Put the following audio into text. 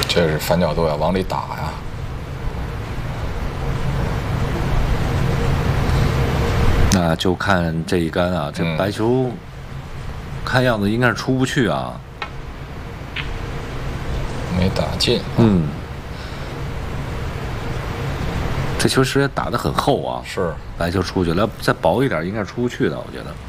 这是反角度要往里打呀。 那就看这一杆啊，这白球看样子应该是出不去啊。 没打进。 这球实在打得很厚啊。 是。 白球出去了，再薄一点应该是出不去的，我觉得。